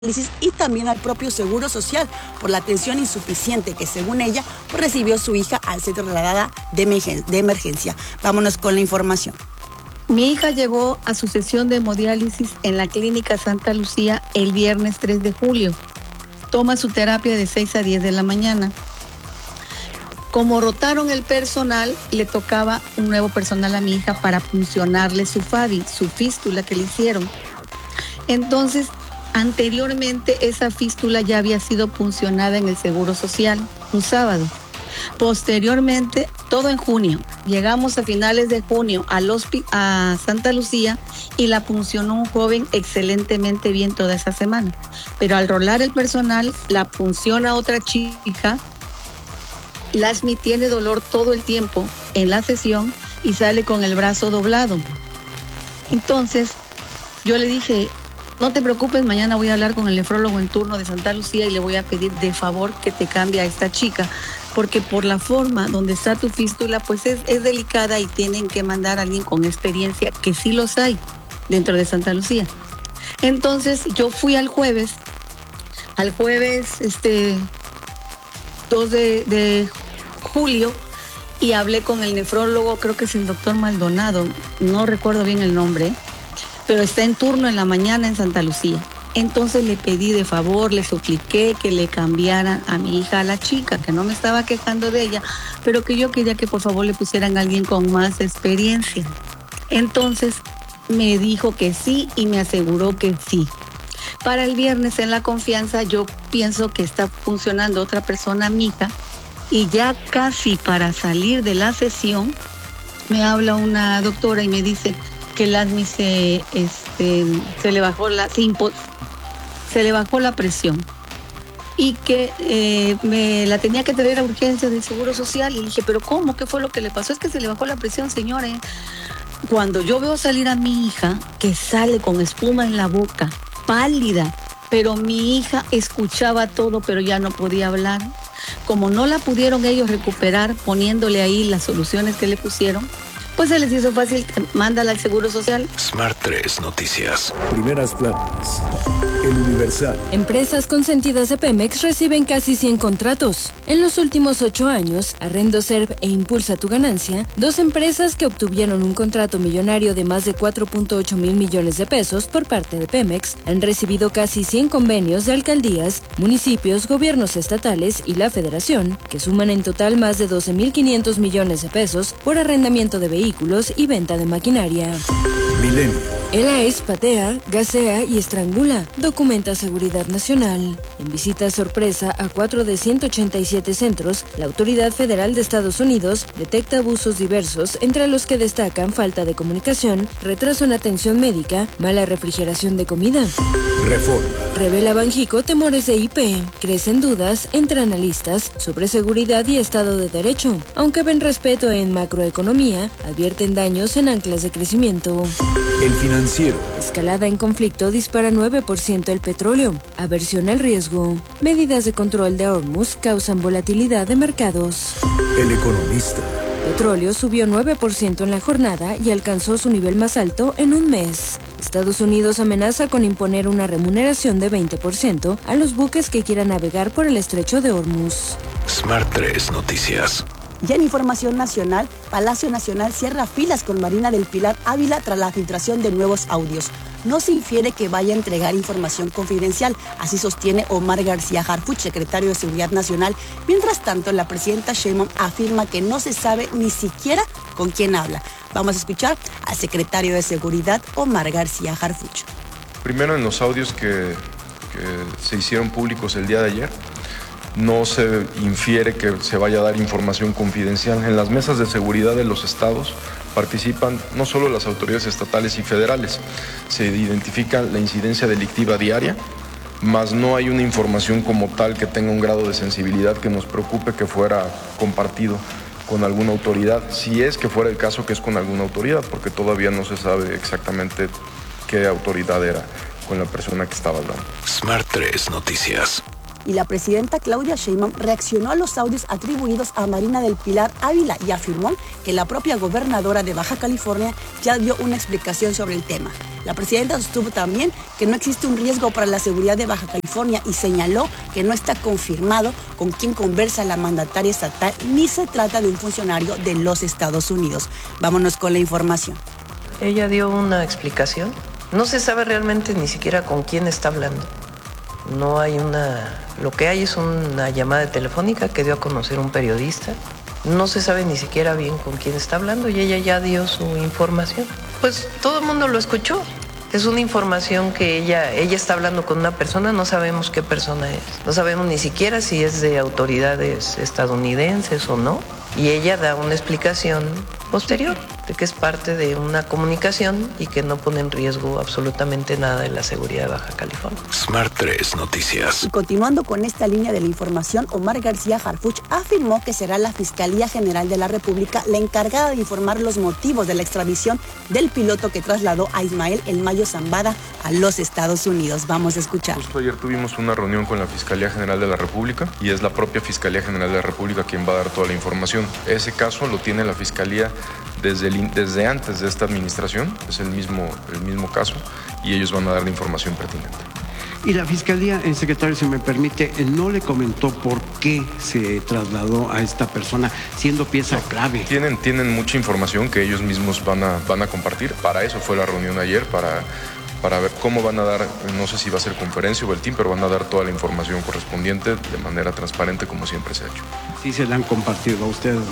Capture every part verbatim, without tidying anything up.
y también al propio Seguro Social por la atención insuficiente que, según ella, pues, recibió su hija al ser trasladada de emergencia. Vámonos con la información. Mi hija llegó a su sesión de hemodiálisis en la Clínica Santa Lucía el viernes tres de julio. Toma su terapia de seis a diez de la mañana. Como rotaron el personal, le tocaba un nuevo personal a mi hija para puncionarle su FABI, su fístula que le hicieron. Entonces, anteriormente esa fístula ya había sido puncionada en el Seguro Social un sábado. Posteriormente, todo en junio, llegamos a finales de junio al hospi- a Santa Lucía y la puncionó un joven excelentemente bien toda esa semana. Pero al rolar el personal, la punciona otra chica. Lasmi tiene dolor todo el tiempo en la sesión y sale con el brazo doblado. Entonces, yo le dije, no te preocupes, mañana voy a hablar con el nefrólogo en turno de Santa Lucía y le voy a pedir de favor que te cambie a esta chica, porque por la forma donde está tu fístula, pues es, es delicada y tienen que mandar a alguien con experiencia, que sí los hay dentro de Santa Lucía. Entonces, yo fui al jueves, al jueves este, dos de julio, y hablé con el nefrólogo, creo que es el doctor Maldonado, no recuerdo bien el nombre, pero está en turno en la mañana en Santa Lucía. Entonces le pedí de favor, le supliqué que le cambiaran a mi hija a la chica, que no me estaba quejando de ella, pero que yo quería que por favor le pusieran a alguien con más experiencia. Entonces me dijo que sí y me aseguró que sí. Para el viernes en la confianza yo pienso que está funcionando otra persona, mi hija, y ya casi para salir de la sesión me habla una doctora y me dice que el Lasmi se, este, se le bajó la se, impo, se le bajó la presión y que eh, me la tenía que traer a urgencias del Seguro Social. Y dije, pero ¿cómo? ¿Qué fue lo que le pasó? Es que se le bajó la presión, señora. Cuando yo veo salir a mi hija, que sale con espuma en la boca, pálida, pero mi hija escuchaba todo, pero ya no podía hablar. Como no la pudieron ellos recuperar poniéndole ahí las soluciones que le pusieron, pues se les hizo fácil, mándala al Seguro Social. Smart tres Noticias. Primeras planas. El Universal. Empresas consentidas de Pemex reciben casi cien contratos. En los últimos ocho años, Arrendoserv e Impulsa tu Ganancia, dos empresas que obtuvieron un contrato millonario de más de cuatro punto ocho mil millones de pesos por parte de Pemex, han recibido casi cien convenios de alcaldías, municipios, gobiernos estatales y la Federación, que suman en total más de doce mil quinientos millones de pesos por arrendamiento de vehículos y venta de maquinaria. Milenio. El A E S patea, gasea y estrangula, documenta Seguridad Nacional. En visita sorpresa a cuatro de ciento ochenta y siete centros, la Autoridad Federal de Estados Unidos detecta abusos diversos, entre los que destacan falta de comunicación, retraso en atención médica, mala refrigeración de comida. Reforma. Revela Banjico temores de I P. Crecen dudas entre analistas sobre seguridad y Estado de Derecho. Aunque ven respeto en macroeconomía, advierten daños en anclas de crecimiento. El Financiero. Escalada en conflicto dispara nueve por ciento el petróleo. Aversión al riesgo. Medidas de control de Hormuz causan volatilidad de mercados. El Economista. Petróleo subió nueve por ciento en la jornada y alcanzó su nivel más alto en un mes. Estados Unidos amenaza con imponer una remuneración de veinte por ciento a los buques que quieran navegar por el estrecho de Hormuz. Smart tres Noticias. Ya en información nacional, Palacio Nacional cierra filas con Marina del Pilar Ávila tras la filtración de nuevos audios. No se infiere que vaya a entregar información confidencial, así sostiene Omar García Harfuch, secretario de Seguridad Nacional. Mientras tanto, la presidenta Sheinbaum afirma que no se sabe ni siquiera con quién habla. Vamos a escuchar al secretario de Seguridad, Omar García Harfuch. Primero, en los audios que, que se hicieron públicos el día de ayer, no se infiere que se vaya a dar información confidencial. En las mesas de seguridad de los estados participan no solo las autoridades estatales y federales, se identifica la incidencia delictiva diaria, mas no hay una información como tal que tenga un grado de sensibilidad que nos preocupe que fuera compartido con alguna autoridad, si es que fuera el caso que es con alguna autoridad, porque todavía no se sabe exactamente qué autoridad era con la persona que estaba hablando. Smart tres Noticias. y la presidenta Claudia Sheinbaum reaccionó a los audios atribuidos a Marina del Pilar Ávila y afirmó que la propia gobernadora de Baja California ya dio una explicación sobre el tema. La presidenta sostuvo también que no existe un riesgo para la seguridad de Baja California y señaló que no está confirmado con quién conversa la mandataria estatal ni se trata de un funcionario de los Estados Unidos. Vámonos con la información. Ella dio una explicación. No se sabe realmente ni siquiera con quién está hablando. No hay una... Lo que hay es una llamada telefónica que dio a conocer un periodista. No se sabe ni siquiera bien con quién está hablando y ella ya dio su información. Pues todo el mundo lo escuchó. Es una información que ella, ella está hablando con una persona, no sabemos qué persona es. No sabemos ni siquiera si es de autoridades estadounidenses o no. Y ella da una explicación posterior de que es parte de una comunicación y que no pone en riesgo absolutamente nada de la seguridad de Baja California. Smart tres Noticias. Y continuando con esta línea de la información, Omar García Harfuch afirmó que será la Fiscalía General de la República la encargada de informar los motivos de la extradición del piloto que trasladó a Ismael El Mayo Zambada a los Estados Unidos. Vamos a escuchar. Justo ayer tuvimos una reunión con la Fiscalía General de la República y es la propia Fiscalía General de la República quien va a dar toda la información. Ese caso lo tiene la Fiscalía desde, el, desde antes de esta administración, es el mismo, el mismo caso y ellos van a dar la información pertinente. Y la Fiscalía, el secretario, si me permite, no le comentó por qué se trasladó a esta persona, siendo pieza no, clave. Tienen, tienen mucha información que ellos mismos van a, van a compartir. Para eso fue la reunión ayer, para, para ver cómo van a dar, no sé si va a ser conferencia o el team, pero van a dar toda la información correspondiente de manera transparente, como siempre se ha hecho. Sí se la han compartido a ustedes.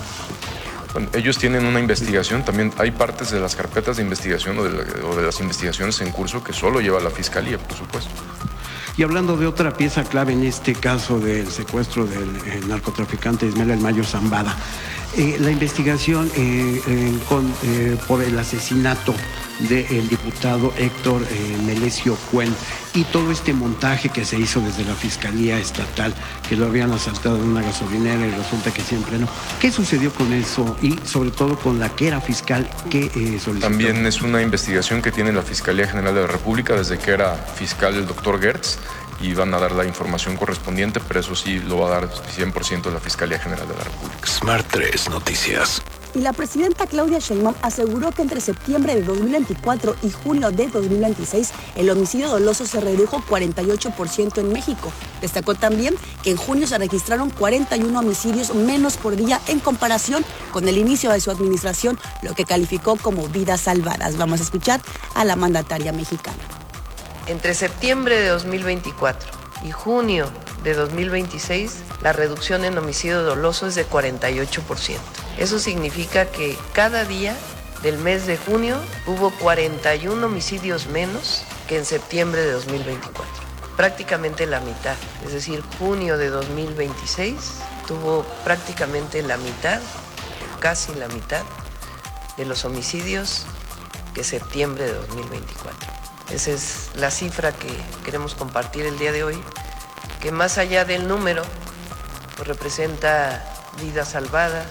Bueno, ellos tienen una investigación, también hay partes de las carpetas de investigación o de, la, o de las investigaciones en curso que solo lleva la Fiscalía, por supuesto. Y hablando de otra pieza clave en este caso del secuestro del eh, narcotraficante Ismael El Mayo Zambada, eh, la investigación eh, eh, con, eh, por el asesinato del diputado Héctor eh, Melesio Cuen y todo este montaje que se hizo desde la Fiscalía Estatal, que lo habían asaltado en una gasolinera y resulta que siempre no. ¿Qué sucedió con eso y sobre todo con la que era fiscal que eh, solicitó? También es una investigación que tiene la Fiscalía General de la República desde que era fiscal el doctor Gertz y van a dar la información correspondiente, pero eso sí lo va a dar cien por ciento la Fiscalía General de la República. Smart tres Noticias. Y la presidenta Claudia Sheinbaum aseguró que entre septiembre de dos mil veinticuatro y junio de dos mil veintiséis el homicidio doloso se redujo cuarenta y ocho por ciento en México. Destacó también que en junio se registraron cuarenta y uno homicidios menos por día en comparación con el inicio de su administración, lo que calificó como vidas salvadas. Vamos a escuchar a la mandataria mexicana. Entre septiembre de dos mil veinticuatro y junio de dos mil veintiséis, la reducción en homicidio doloso es de cuarenta y ocho por ciento. Eso significa que cada día del mes de junio hubo cuarenta y uno homicidios menos que en septiembre de dos mil veinticuatro. Prácticamente la mitad, es decir, junio de dos mil veintiséis tuvo prácticamente la mitad, casi la mitad, de los homicidios que septiembre de dos mil veinticuatro. Esa es la cifra que queremos compartir el día de hoy, que más allá del número, pues representa vidas salvadas,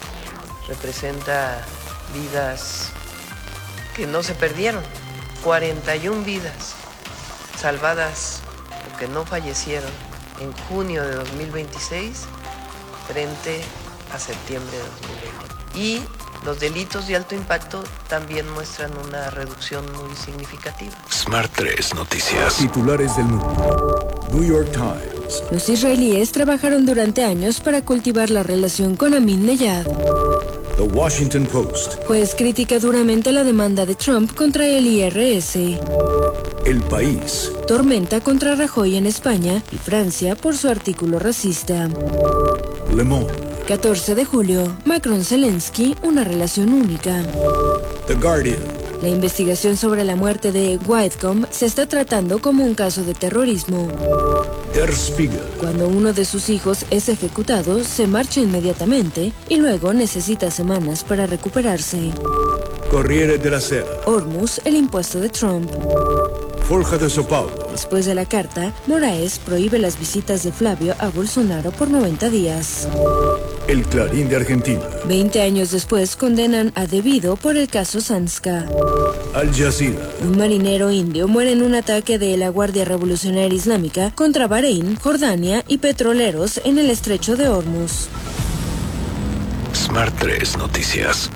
representa vidas que no se perdieron, cuarenta y una vidas salvadas o que no fallecieron en junio de dos mil veintiséis frente a septiembre de dos mil veinte. Y los delitos de alto impacto también muestran una reducción muy significativa. Smart tres Noticias. Titulares del mundo. New York Times. Los israelíes trabajaron durante años para cultivar la relación con Amin Neyad. The Washington Post. Juez critica duramente la demanda de Trump contra el I R S. El País. Tormenta contra Rajoy en España y Francia por su artículo racista. Le Monde. catorce de julio, Macron-Zelensky, una relación única. The Guardian. La investigación sobre la muerte de Whitcomb se está tratando como un caso de terrorismo. Der Spiegel. Cuando uno de sus hijos es ejecutado, se marcha inmediatamente y luego necesita semanas para recuperarse. Corriere della Sera. Hormuz, el impuesto de Trump. Folha de São Paulo. Después de la carta, Moraes prohíbe las visitas de Flavio a Bolsonaro por noventa días. El Clarín de Argentina. Veinte años después condenan a Debido por el caso Sanska. Al Jazeera. Un marinero indio muere en un ataque de la Guardia Revolucionaria Islámica contra Bahrein, Jordania y petroleros en el estrecho de Hormuz. Smart tres Noticias.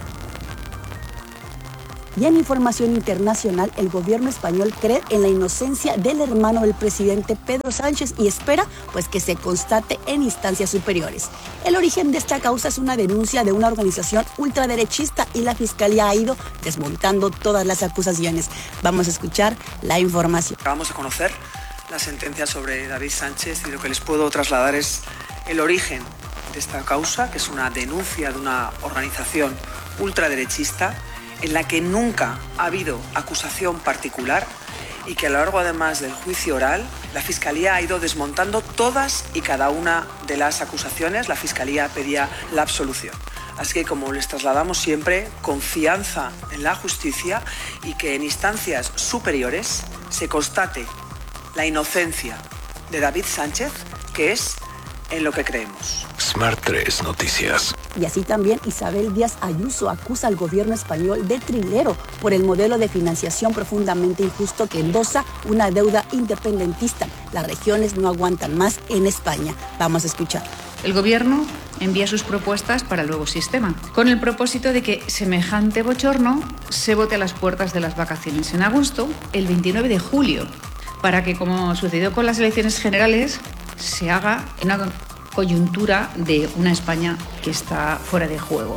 Y en información internacional, el gobierno español cree en la inocencia del hermano del presidente Pedro Sánchez y espera pues que se constate en instancias superiores. El origen de esta causa es una denuncia de una organización ultraderechista y la fiscalía ha ido desmontando todas las acusaciones. Vamos a escuchar la información. Acabamos de conocer la sentencia sobre David Sánchez y lo que les puedo trasladar es el origen de esta causa, que es una denuncia de una organización ultraderechista en la que nunca ha habido acusación particular y que a lo largo además del juicio oral la Fiscalía ha ido desmontando todas y cada una de las acusaciones. La Fiscalía pedía la absolución. Así que, como les trasladamos siempre, confianza en la justicia y que en instancias superiores se constate la inocencia de David Sánchez, que es en lo que creemos. Smart tres Noticias. Y así también Isabel Díaz Ayuso acusa al gobierno español de trilero por el modelo de financiación profundamente injusto que endosa una deuda independentista. Las regiones no aguantan más en España. Vamos a escuchar. El gobierno envía sus propuestas para el nuevo sistema, con el propósito de que semejante bochorno se vote a las puertas de las vacaciones en agosto, el veintinueve de julio, para que, como sucedió con las elecciones generales, se haga una coyuntura de una España que está fuera de juego.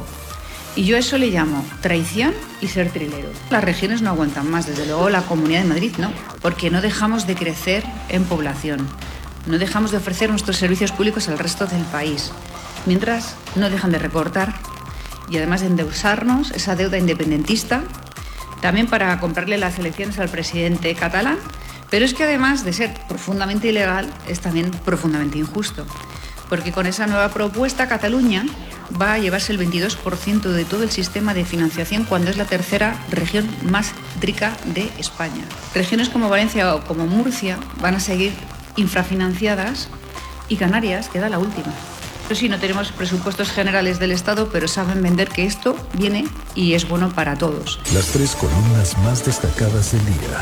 Y yo eso le llamo traición y ser trilero. Las regiones no aguantan más, desde luego la Comunidad de Madrid no, porque no dejamos de crecer en población, no dejamos de ofrecer nuestros servicios públicos al resto del país, mientras no dejan de recortar y además de endeusarnos esa deuda independentista, también para comprarle las elecciones al presidente catalán. Pero es que además de ser profundamente ilegal, es también profundamente injusto, porque con esa nueva propuesta Cataluña va a llevarse el veintidós por ciento de todo el sistema de financiación cuando es la tercera región más rica de España. Regiones como Valencia o como Murcia van a seguir infrafinanciadas y Canarias queda la última. Pero sí, no tenemos presupuestos generales del Estado, pero saben vender que esto viene y es bueno para todos. Las tres columnas más destacadas del día.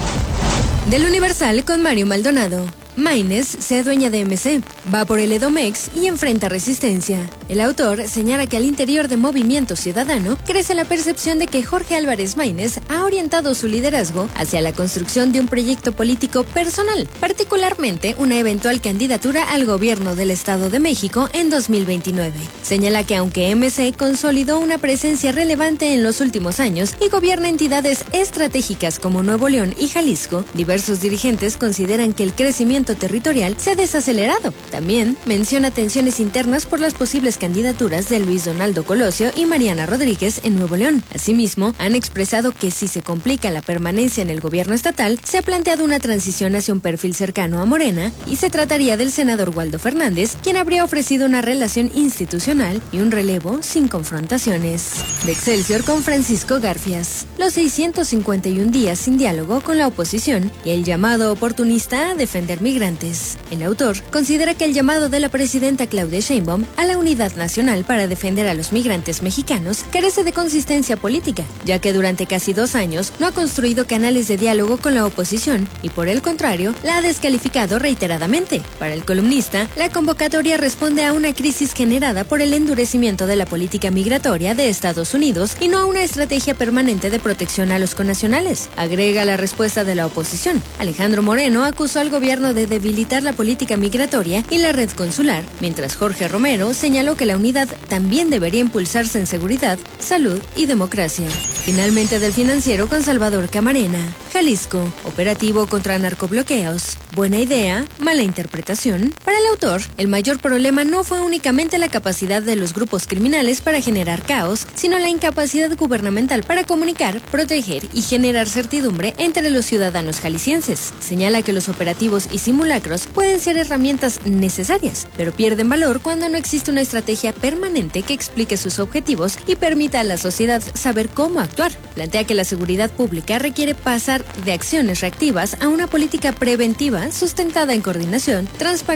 Del Universal con Mario Maldonado. Maynes se adueña de M C, va por el Edomex y enfrenta resistencia. El autor señala que al interior de Movimiento Ciudadano crece la percepción de que Jorge Álvarez Maynes ha orientado su liderazgo hacia la construcción de un proyecto político personal, particularmente una eventual candidatura al gobierno del Estado de México en dos mil veintinueve. Señala que aunque M C consolidó una presencia relevante en los últimos años y gobierna entidades estratégicas como Nuevo León y Jalisco, diversos dirigentes consideran que el crecimiento territorial se ha desacelerado. También menciona tensiones internas por las posibles candidaturas de Luis Donaldo Colosio y Mariana Rodríguez en Nuevo León. Asimismo, han expresado que si se complica la permanencia en el gobierno estatal, se ha planteado una transición hacia un perfil cercano a Morena y se trataría del senador Waldo Fernández, quien habría ofrecido una relación institucional y un relevo sin confrontaciones. De Excelsior con Francisco Garfias. Los seiscientos cincuenta y un días sin diálogo con la oposición y el llamado oportunista a defender migrantes. El autor considera que el llamado de la presidenta Claudia Sheinbaum a la unidad nacional para defender a los migrantes mexicanos carece de consistencia política, ya que durante casi dos años no ha construido canales de diálogo con la oposición y por el contrario la ha descalificado reiteradamente. Para el columnista, la convocatoria responde a una crisis generada por el endurecimiento de la política migratoria de Estados Unidos y no a una estrategia permanente de protección a los connacionales. Agrega la respuesta de la oposición. Alejandro Moreno acusó al gobierno de debilitar la política migratoria y la red consular, mientras Jorge Romero señaló que la unidad también debería impulsarse en seguridad, salud y democracia. Finalmente del Financiero con Salvador Camarena. Jalisco, operativo contra narcobloqueos. Buena idea, mala interpretación. Para el autor, el mayor problema no fue únicamente la capacidad de los grupos criminales para generar caos, sino la incapacidad gubernamental para comunicar, proteger y generar certidumbre entre los ciudadanos jaliscienses. Señala que los operativos y simulacros pueden ser herramientas necesarias, pero pierden valor cuando no existe una estrategia permanente que explique sus objetivos y permita a la sociedad saber cómo actuar. Plantea que la seguridad pública requiere pasar de acciones reactivas a una política preventiva sustentada en coordinación, transparencia y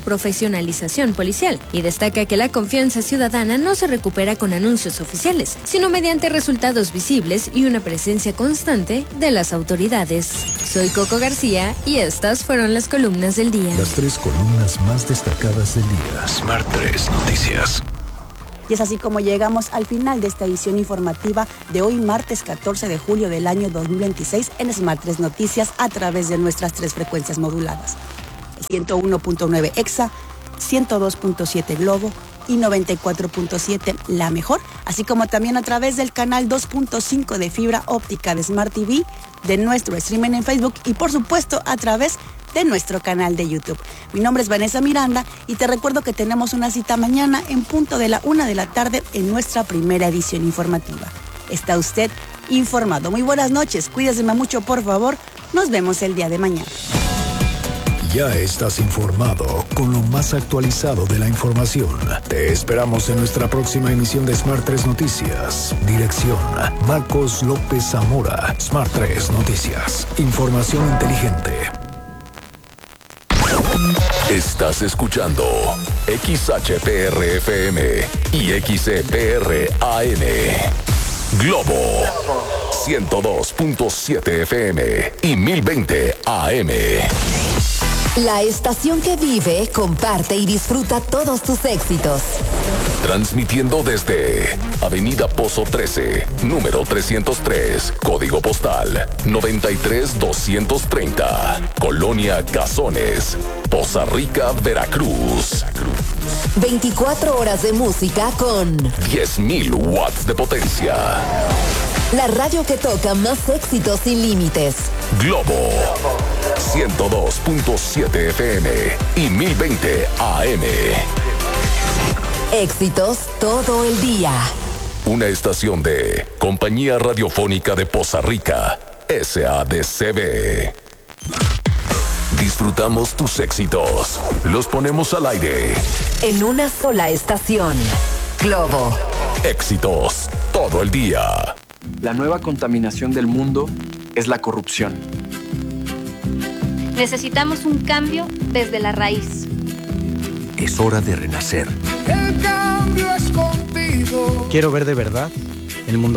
profesionalización policial y destaca que la confianza ciudadana no se recupera con anuncios oficiales, sino mediante resultados visibles y una presencia constante de las autoridades. Soy Coco García y estas fueron las columnas del día. Las tres columnas más destacadas del día. Smart tres Noticias. Y es así como llegamos al final de esta edición informativa de hoy, martes catorce de julio del año dos mil veintiséis, en Smart tres Noticias a través de nuestras tres frecuencias moduladas. ciento uno punto nueve Exa, ciento dos punto siete Globo y noventa y cuatro punto siete La Mejor, así como también a través del canal dos punto cinco de fibra óptica de Smart T V, de nuestro streaming en Facebook y por supuesto a través de nuestro canal de YouTube. Mi nombre es Vanessa Miranda y te recuerdo que tenemos una cita mañana en punto de la una de la tarde en nuestra primera edición informativa. Está usted informado. Muy buenas noches, cuídese mucho por favor, nos vemos el día de mañana. Ya estás informado con lo más actualizado de la información. Te esperamos en nuestra próxima emisión de Smart tres Noticias. Dirección: Marcos López Zamora. Smart tres Noticias. Información inteligente. Estás escuchando X H P R F M y X E P R A M. Globo ciento dos punto siete F M y mil veinte A M. La estación que vive, comparte y disfruta todos tus éxitos. Transmitiendo desde Avenida Pozo trece, número trescientos tres, código postal noventa y tres doscientos treinta, Colonia Cazones, Poza Rica, Veracruz. veinticuatro horas de música con diez mil watts de potencia. La radio que toca más éxitos sin límites. Globo ciento dos punto siete F M y mil veinte A M. Éxitos todo el día. Una estación de Compañía Radiofónica de Poza Rica, S A D C B. Disfrutamos tus éxitos. Los ponemos al aire. En una sola estación. Globo. Éxitos todo el día. La nueva contaminación del mundo es la corrupción. Necesitamos un cambio desde la raíz. Es hora de renacer. El cambio es contigo. Quiero ver de verdad el mundo